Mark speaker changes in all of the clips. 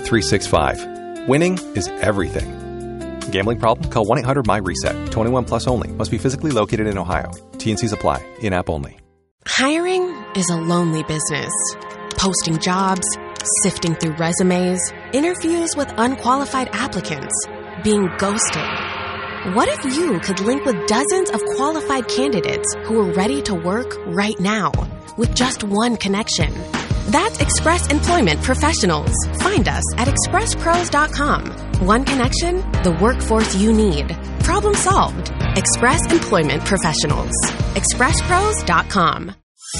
Speaker 1: Bet365. Winning is everything. Gambling problem? Call 1-800-MY-RESET. 21 plus only. Must be physically located in Ohio. T&Cs apply. In-app only.
Speaker 2: Hiring is a lonely business. Posting jobs, sifting through resumes, interviews with unqualified applicants, being ghosted. What if you could link with dozens of qualified candidates who are ready to work right now with just one connection? That's Express Employment Professionals. Find us at expresspros.com. One connection, the workforce you need. Problem solved. Express Employment Professionals. expresspros.com.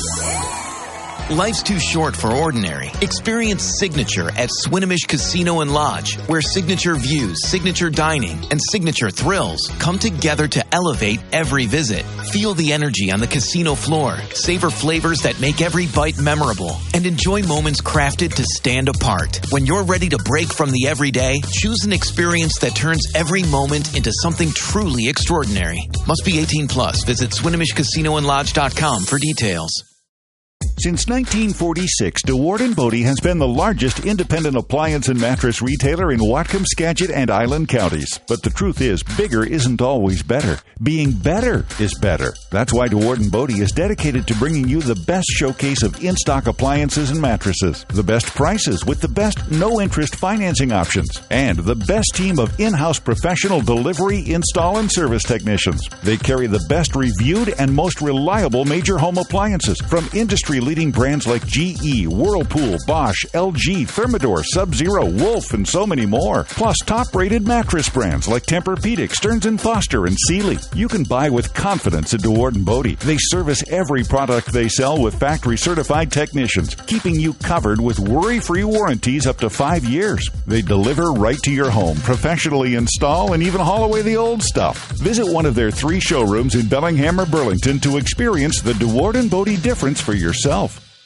Speaker 3: Life's too short for ordinary. Experience Signature at Swinomish Casino and Lodge, where signature views, signature dining, and signature thrills come together to elevate every visit. Feel the energy on the casino floor, savor flavors that make every bite memorable, and enjoy moments crafted to stand apart. When you're ready to break from the everyday, choose an experience that turns every moment into something truly extraordinary. Must be 18 plus. Visit SwinomishCasinoandLodge.com for details.
Speaker 4: Since 1946, DeWard & Bodie has been the largest independent appliance and mattress retailer in Whatcom, Skagit, and Island counties. But the truth is, bigger isn't always better. Being better is better. That's why DeWard & Bodie is dedicated to bringing you the best showcase of in-stock appliances and mattresses, the best prices with the best no-interest financing options, and the best team of in-house professional delivery, install, and service technicians. They carry the best reviewed and most reliable major home appliances from industry-leading brands like GE, Whirlpool, Bosch, LG, Thermador, Sub-Zero, Wolf, and so many more. Plus top-rated mattress brands like Tempur-Pedic, Stearns & Foster, and Sealy. You can buy with confidence at DeWard & Bodie. They service every product they sell with factory-certified technicians, keeping you covered with worry-free warranties up to 5 years. They deliver right to your home, professionally install, and even haul away the old stuff. Visit one of their 3 showrooms in Bellingham or Burlington to experience the DeWard & Bodie difference for yourself.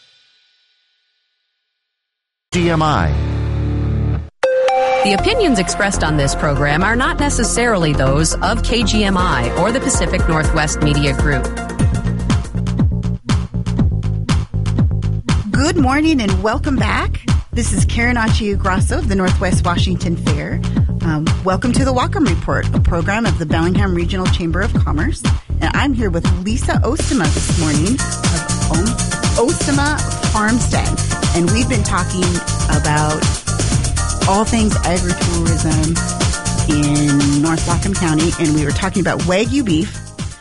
Speaker 5: GMI.
Speaker 6: The opinions expressed on this program are not necessarily those of KGMI or the Pacific Northwest Media Group.
Speaker 7: Good morning and welcome back. This is Karen Acciagrasso of the Northwest Washington Fair. Welcome to the Whatcom Report, a program of the Bellingham Regional Chamber of Commerce. And I'm here with Lisa Ostema this morning of Ostema Farmstead. And we've been talking about all things agritourism in North Whatcom County, and we were talking about Wagyu beef.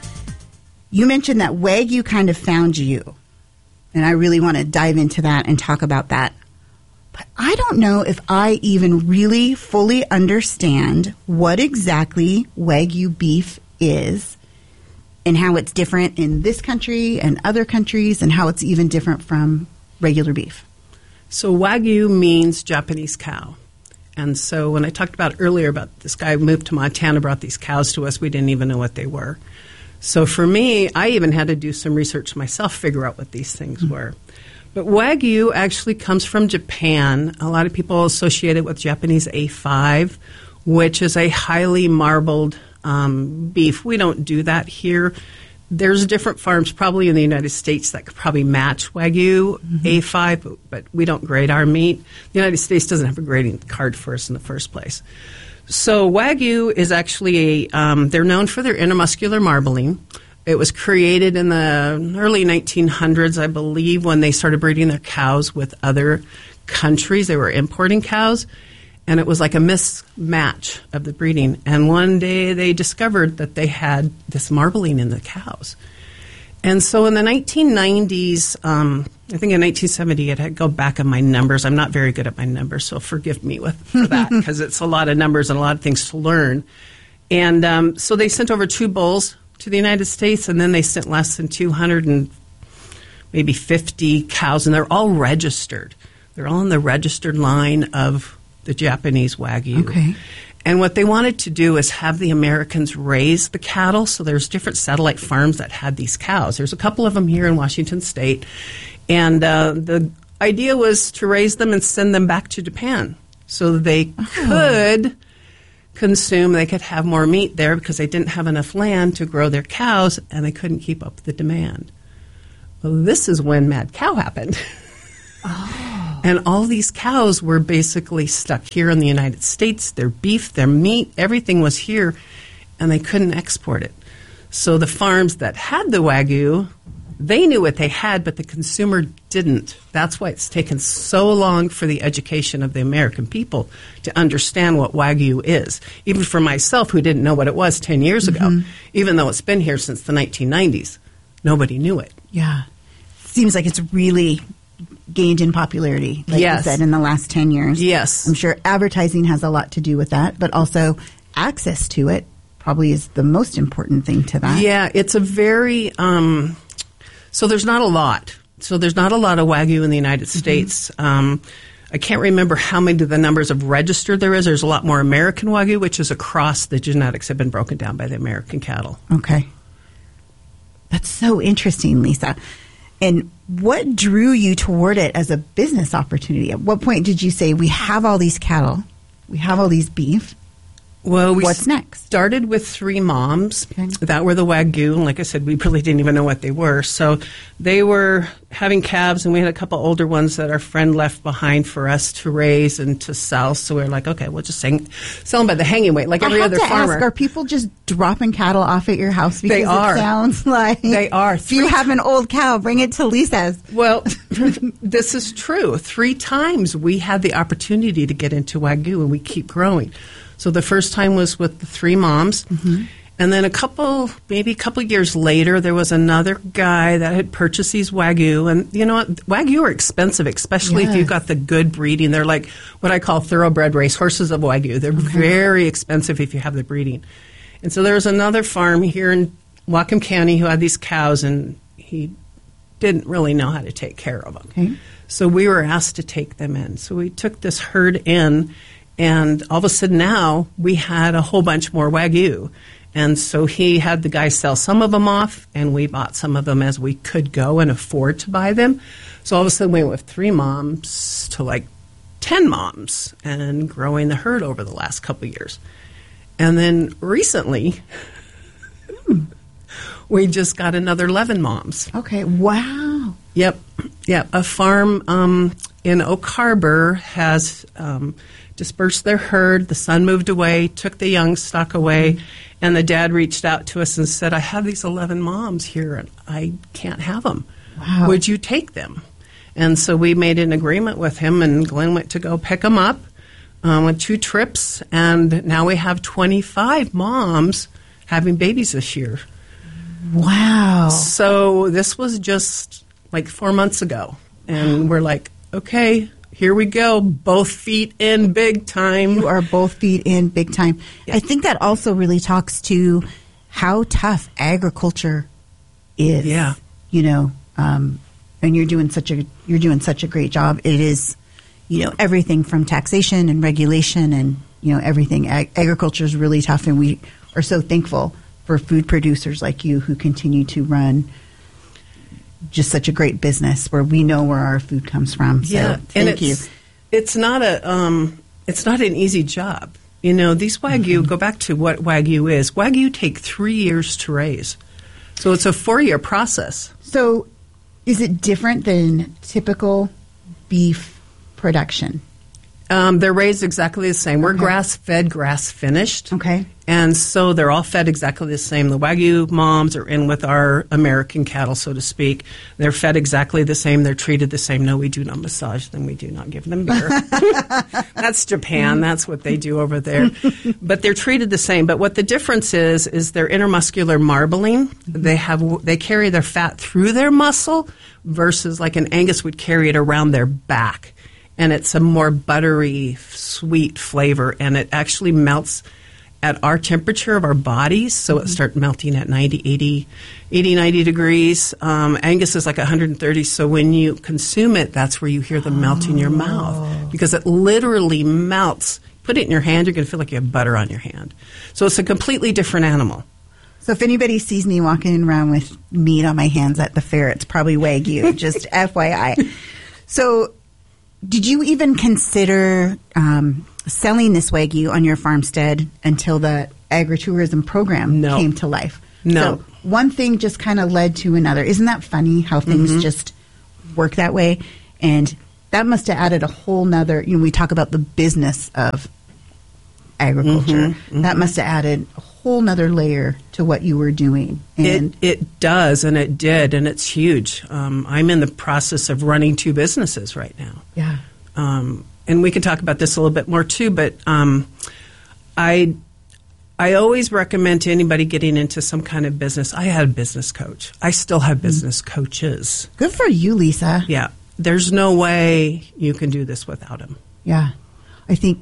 Speaker 7: You mentioned that Wagyu kind of found you, and I really want to dive into that and talk about that. But I don't know if I even really fully understand what exactly Wagyu beef is and how it's different in this country and other countries and how it's even different from regular beef.
Speaker 8: So Wagyu means Japanese cow. And so when I talked about earlier about this guy who moved to Montana, brought these cows to us, we didn't even know what they were. So for me, I even had to do some research myself, figure out what these things were. But Wagyu actually comes from Japan. A lot of people associate it with Japanese A5, which is a highly marbled beef. We don't do that here. There's different farms probably in the United States that could probably match Wagyu A5, but we don't grade our meat. The United States doesn't have a grading card for us in the first place. So Wagyu is actually, they're known for their intermuscular marbling. It was created in the early 1900s, I believe, when they started breeding their cows with other countries. They were importing cows. And it was like a mismatch of the breeding. And one day they discovered that they had this marbling in the cows. And so in the 1990s, I think in 1970, I go back on my numbers. I'm not very good at my numbers, so forgive me for that, because it's a lot of numbers and a lot of things to learn. And so they sent over 2 bulls to the United States, and then they sent less than 200 and maybe 50 cows, and they're all registered. They're all in the registered line of the Japanese Wagyu.
Speaker 7: Okay.
Speaker 8: And what they wanted to do is have the Americans raise the cattle. So there's different satellite farms that had these cows. There's a couple of them here in Washington State. And the idea was to raise them and send them back to Japan so they could consume, they could have more meat there because they didn't have enough land to grow their cows and they couldn't keep up with the demand. Well, this is when Mad Cow happened. And all these cows were basically stuck here in the United States. Their beef, their meat, everything was here, and they couldn't export it. So the farms that had the Wagyu, they knew what they had, but the consumer didn't. That's why it's taken so long for the education of the American people to understand what Wagyu is. Even for myself, who didn't know what it was 10 years ago, even though it's been here since the 1990s, nobody knew it.
Speaker 7: Yeah. Seems like it's really gained in popularity, like you said, in the last 10 years.
Speaker 8: Yes.
Speaker 7: I'm sure advertising has a lot to do with that, but also access to it probably is the most important thing to that.
Speaker 8: Yeah, it's a very... so there's not a lot. So there's not a lot of Wagyu in the United States. I can't remember how many of the numbers of registered there is. There's a lot more American Wagyu, which is across the genetics have been broken down by the American cattle.
Speaker 7: Okay. That's so interesting, Lisa. And what drew you toward it as a business opportunity? At what point did you say, we have all these cattle, we have all these beef,
Speaker 8: Well, we
Speaker 7: what's next?
Speaker 8: Started with 3 moms
Speaker 7: Okay.
Speaker 8: that were the Wagyu, and like I said, we really didn't even know what they were. So they were having calves, and we had a couple older ones that our friend left behind for us to raise and to sell. So we were like, okay, we'll just sell them by the hanging weight, like every other farmer.
Speaker 7: Ask, are people just dropping cattle off at your house? Because
Speaker 8: They are.
Speaker 7: It sounds like
Speaker 8: They are.
Speaker 7: If you have an old cow, bring it to Lisa's.
Speaker 8: Well, this is true. 3 times we had the opportunity to get into Wagyu, and we keep growing. So the first time was with the 3 moms. And then maybe a couple years later, there was another guy that had purchased these Wagyu. And you know what? Wagyu are expensive, especially if you've got the good breeding. They're like what I call thoroughbred race horses of Wagyu. They're very expensive if you have the breeding. And so there was another farm here in Whatcom County who had these cows, and he didn't really know how to take care of them.
Speaker 7: Okay.
Speaker 8: So we were asked to take them in. So we took this herd in, and all of a sudden now we had a whole bunch more Wagyu. And so he had the guy sell some of them off, and we bought some of them as we could go and afford to buy them. So all of a sudden we went with 3 moms to like 10 moms and growing the herd over the last couple of years. And then recently we just got another 11 moms.
Speaker 7: Okay. Wow.
Speaker 8: Yep. A farm in Oak Harbor has dispersed their herd. The son moved away, took the young stock away, and the dad reached out to us and said, I have these 11 moms here, and I can't have them.
Speaker 7: Wow.
Speaker 8: Would you take them? And so we made an agreement with him, and Glenn went to go pick them up with 2 trips, and now we have 25 moms having babies this year.
Speaker 7: Wow.
Speaker 8: So this was just like 4 months ago, and we're like, okay, here we go, both feet in big time.
Speaker 7: You are both feet in big time.
Speaker 8: Yeah.
Speaker 7: I think that also really talks to how tough agriculture is.
Speaker 8: Yeah.
Speaker 7: You know, and you're doing such a great job. It is, you know, everything from taxation and regulation and, you know, everything. Agriculture is really tough, and we are so thankful for food producers like you who continue to run just such a great business where we know where our food comes from. So
Speaker 8: Yeah,
Speaker 7: thank you.
Speaker 8: It's not an easy job. You know, these Wagyu, go back to what Wagyu is. Wagyu take 3 years to raise. So it's a 4-year process.
Speaker 7: So is it different than typical beef production?
Speaker 8: They're raised exactly the same. We're grass-fed, grass-finished.
Speaker 7: Okay.
Speaker 8: And so they're all fed exactly the same. The Wagyu moms are in with our American cattle, so to speak. They're fed exactly the same. They're treated the same. No, we do not massage them. We do not give them beer. That's Japan. That's what they do over there. But they're treated the same. But what the difference is their intermuscular marbling. They carry their fat through their muscle versus like an Angus would carry it around their back. And it's a more buttery, sweet flavor, and it actually melts at our temperature of our bodies, so it starts melting at 90 degrees. Angus is like 130, so when you consume it, that's where you hear the melt in your mouth, because it literally melts. Put it in your hand, you're going to feel like you have butter on your hand. So it's a completely different animal.
Speaker 7: So if anybody sees me walking around with meat on my hands at the fair, it's probably Wagyu, just FYI. So did you even consider selling this Wagyu on your farmstead until the agritourism program came to life?
Speaker 8: No.
Speaker 7: So one thing just kind of led to another. Isn't that funny how things just work that way? And that must have added a whole nother, we talk about the business of agriculture.
Speaker 8: Mm-hmm.
Speaker 7: That must have added a whole nother layer to what you were doing. And
Speaker 8: It does, and it did, and it's huge. I'm in the process of running 2 businesses right now.
Speaker 7: yeah.
Speaker 8: And we can talk about this a little bit more too, but I always recommend to anybody getting into some kind of business. I had a business coach. I still have business coaches.
Speaker 7: Good for you, Lisa.
Speaker 8: Yeah. There's no way you can do this without them.
Speaker 7: Yeah. I think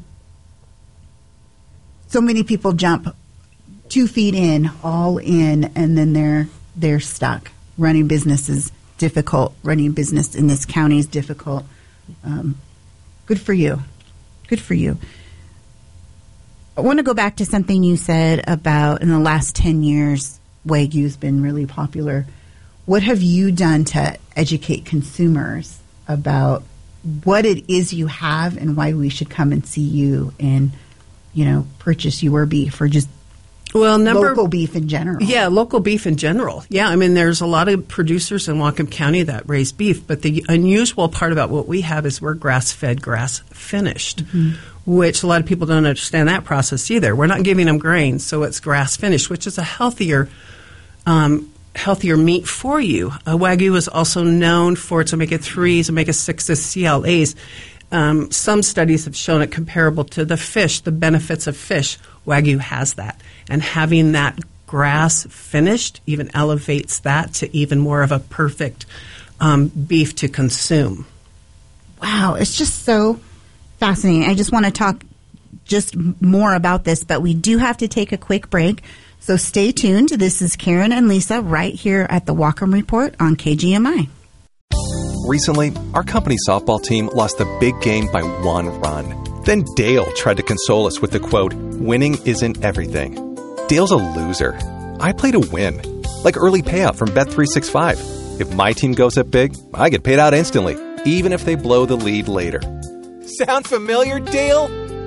Speaker 7: so many people jump 2 feet in, all in, and then they're stuck. Running business is difficult. Running business in this county is difficult. Good for you. Good for you. I want to go back to something you said about in the last 10 years, Wagyu's been really popular. What have you done to educate consumers about what it is you have and why we should come and see you and, purchase your beef or just local beef in general?
Speaker 8: Yeah, local beef in general. Yeah, I mean, there's a lot of producers in Whatcom County that raise beef, but the unusual part about what we have is we're grass-fed, grass-finished, which a lot of people don't understand that process either. We're not giving them grains, so it's grass-finished, which is a healthier meat for you. Wagyu is also known for its omega-3s, omega-6s, CLAs. Some studies have shown it comparable to the fish, the benefits of fish. Wagyu has that. And having that grass finished even elevates that to even more of a perfect beef to consume.
Speaker 7: Wow, it's just so fascinating. I just want to talk just more about this, but we do have to take a quick break. So stay tuned. This is Karen and Lisa right here at the Whatcom Report on KGMI.
Speaker 1: Recently, our company softball team lost the big game by 1 run. Then Dale tried to console us with the quote, "Winning isn't everything." Dale's a loser. I play to win, like early payout from Bet365. If my team goes up big, I get paid out instantly, even if they blow the lead later. Sound familiar, Dale?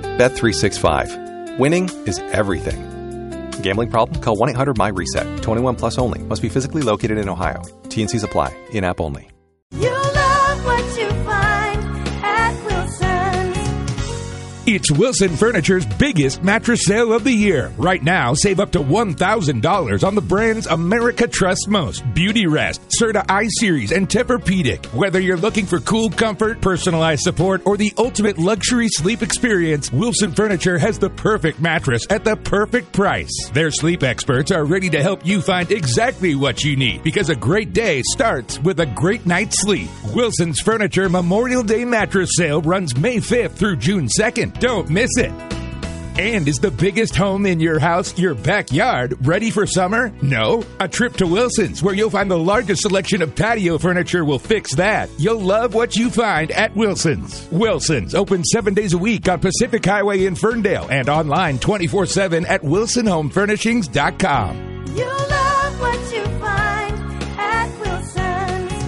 Speaker 1: Bet365. Winning is everything. Gambling problem? Call 1-800-MY-RESET. 21 plus only. Must be physically located in Ohio. T&Cs apply. In-app only.
Speaker 9: You love what you find at Wilson's.
Speaker 10: It's Wilson Furniture's biggest mattress sale of the year. Right now, save up to $1,000 on the brands America trusts most. Beauty Rest, Serta I-Series, and Tempur-Pedic. Whether you're looking for cool comfort, personalized support, or the ultimate luxury sleep experience, Wilson Furniture has the perfect mattress at the perfect price. Their sleep experts are ready to help you find exactly what you need, because a great day starts with a great night's sleep. Wilson's Furniture Memorial Day mattress sale runs May 5th through June 2nd. Don't miss it. And is the biggest home in your house, your backyard, ready for summer? No? A trip to Wilson's, where you'll find the largest selection of patio furniture, will fix that. You'll love what you find at Wilson's. Wilson's, open 7 days a week on Pacific Highway in Ferndale and online 24/7 at wilsonhomefurnishings.com.
Speaker 9: You love what you find at Wilson's.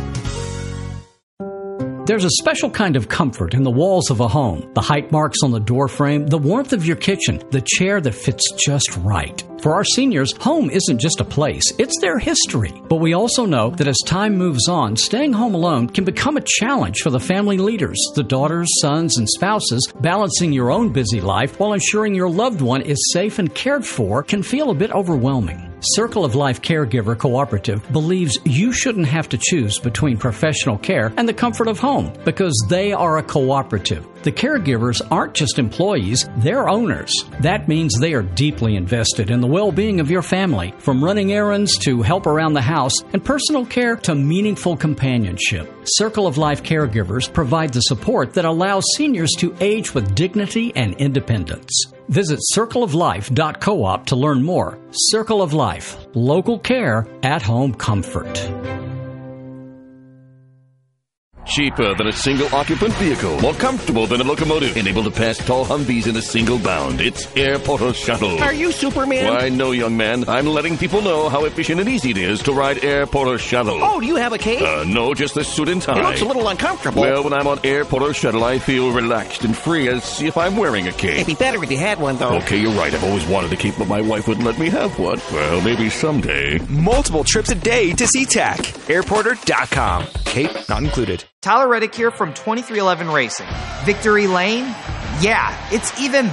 Speaker 11: There's a special kind of comfort in the walls of a home. The height marks on the door frame, the warmth of your kitchen, the chair that fits just right. For our seniors, home isn't just a place, it's their history. But we also know that as time moves on, staying home alone can become a challenge for the family leaders, the daughters, sons, and spouses. Balancing your own busy life while ensuring your loved one is safe and cared for can feel a bit overwhelming. Circle of Life Caregiver Cooperative believes you shouldn't have to choose between professional care and the comfort of home because they are a cooperative. The caregivers aren't just employees, they're owners. That means they are deeply invested in the well-being of your family, from running errands to help around the house and personal care to meaningful companionship. Circle of Life Caregivers provide the support that allows seniors to age with dignity and independence. Visit circleoflife.coop to learn more. Circle of Life, local care, at-home comfort.
Speaker 12: Cheaper than a single-occupant vehicle. More comfortable than a locomotive. And able to pass tall Humvees in a single bound. It's Air Porter Shuttle.
Speaker 13: Are you Superman?
Speaker 12: Why, no, young man. I'm letting people know how efficient and easy it is to ride Air Porter Shuttle.
Speaker 13: Oh, do you have a cape?
Speaker 12: No, just the suit and tie.
Speaker 13: It looks a little uncomfortable.
Speaker 12: Well, when I'm on Air Porter Shuttle, I feel relaxed and free as if I'm wearing a cape.
Speaker 13: It'd be better if you had one, though.
Speaker 12: Okay, you're right. I've always wanted a cape, but my wife wouldn't let me have one. Well, maybe someday.
Speaker 14: Multiple trips a day to SeaTac. Airporter.com. Cape not included. Tyler Reddick here from 2311 Racing. Victory Lane? Yeah, it's even